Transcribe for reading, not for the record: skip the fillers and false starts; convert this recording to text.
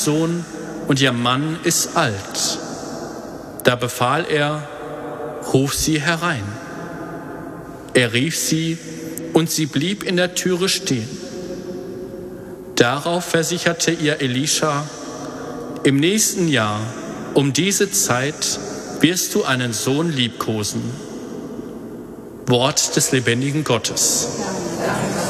Sohn und ihr Mann ist alt. Da befahl er: Ruf sie herein. Er rief sie, und sie blieb in der Türe stehen. Darauf versicherte ihr Elisha: Im nächsten Jahr um diese Zeit wirst du einen Sohn liebkosen. Wort des lebendigen Gottes. Dank